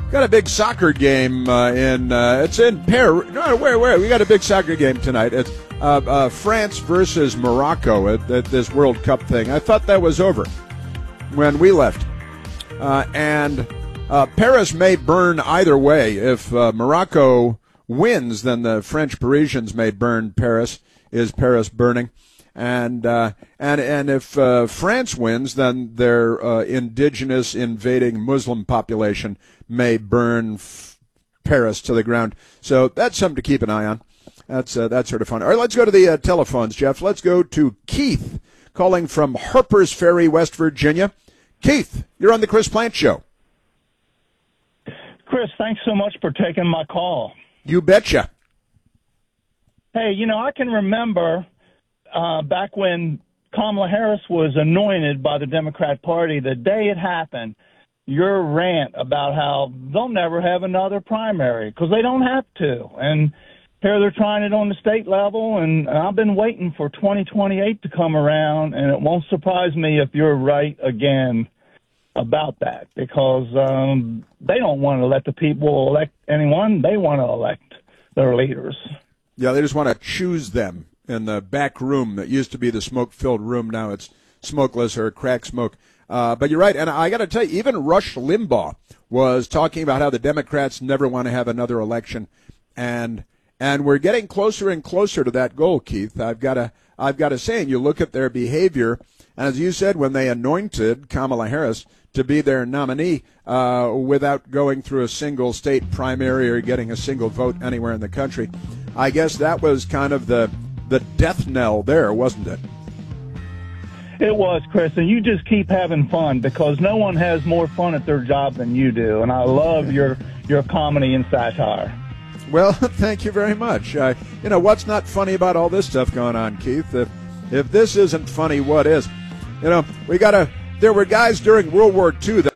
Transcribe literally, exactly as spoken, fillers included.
got a big soccer game uh, in, uh, it's in Paris. No, where, where? We got a big soccer game tonight. It's uh, uh, France versus Morocco at, at this World Cup thing. I thought that was over when we left. Uh, and uh, Paris may burn either way. If uh, Morocco wins, then the French Parisians may burn Paris. Is Paris burning? And uh, and and if uh, France wins, then their uh, indigenous invading Muslim population may burn f- Paris to the ground. So that's something to keep an eye on. That's uh, that's sort of fun. All right, let's go to the uh, telephones, Jeff. Let's go to Keith, calling from Harpers Ferry, West Virginia. Keith, you're on the Chris Plante Show. Chris, thanks so much for taking my call. You betcha. Hey, you know, I can remember uh, back when Kamala Harris was anointed by the Democrat Party, the day it happened, your rant about how they'll never have another primary because they don't have to. And here they're trying it on the state level, and I've been waiting for twenty twenty-eight to come around, and it won't surprise me if you're right again about that because um, they don't want to let the people elect anyone. They want to elect their leaders. Yeah, they just want to choose them in the back room that used to be the smoke-filled room. Now it's smokeless or crack smoke. Uh, but you're right, and I got to tell you, even Rush Limbaugh was talking about how the Democrats never want to have another election, and and we're getting closer and closer to that goal, Keith. I've got to I've got to say, and you look at their behavior, and as you said, when they anointed Kamala Harris to be their nominee uh, without going through a single state primary or getting a single vote anywhere in the country, I guess that was kind of the the death knell there, wasn't it? It was, Chris, and you just keep having fun because no one has more fun at their job than you do, and I love your your comedy and satire. Well, thank you very much. Uh, you know, what's not funny about all this stuff going on, Keith? If, if this isn't funny, what is? You know, we got to, there were guys during World War Two that